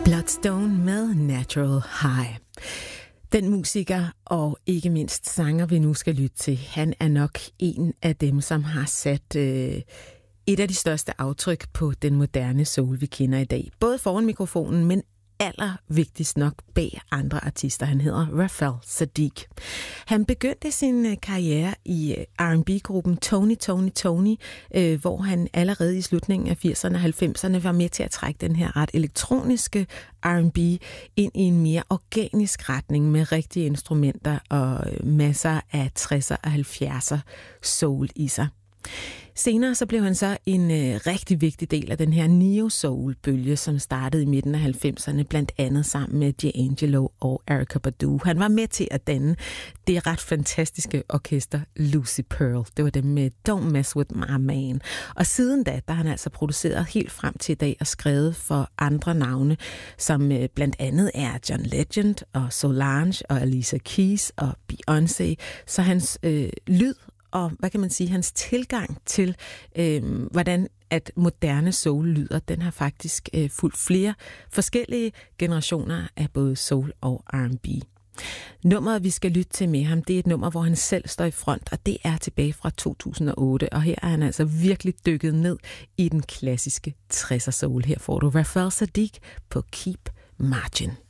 Bloodstone med Natural High. Den musiker og ikke mindst sanger, vi nu skal lytte til, han er nok en af dem, som har sat et af de største aftryk på den moderne soul, vi kender i dag. Både foran mikrofonen, men allervigtigst nok bag andre artister. Han hedder Raphael Saadiq. Han begyndte sin karriere i R&B-gruppen Tony, hvor han allerede i slutningen af 80'erne og 90'erne var med til at trække den her ret elektroniske R&B ind i en mere organisk retning med rigtige instrumenter og masser af 60'er og 70'er soul i sig. Senere så blev han så en rigtig vigtig del af den her neo-soul-bølge, som startede i midten af 90'erne, blandt andet sammen med D'Angelo og Erykah Badu. Han var med til at danne det ret fantastiske orkester Lucy Pearl. Det var dem med Don't Mess With My Man. Og siden da, der har han altså produceret helt frem til i dag og skrevet for andre navne, som blandt andet er John Legend og Solange og Alicia Keys og Beyoncé. Så hans lyd og, hvad kan man sige, hans tilgang til, hvordan at moderne soul lyder, den har faktisk fulgt flere forskellige generationer af både soul og R&B. Nummeret, vi skal lytte til med ham, det er et nummer, hvor han selv står i front, og det er tilbage fra 2008, og her er han altså virkelig dykket ned i den klassiske 60'er soul. Her får du Raphael Saadiq på Keep Margin.